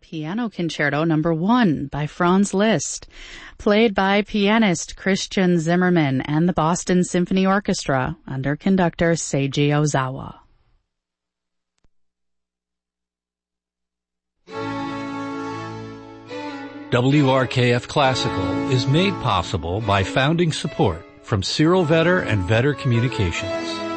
Piano Concerto No. 1 by Franz Liszt, played by pianist Christian Zimmermann and the Boston Symphony Orchestra under conductor Seiji Ozawa. WRKF Classical is made possible by founding support from Cyril Vetter and Vetter Communications.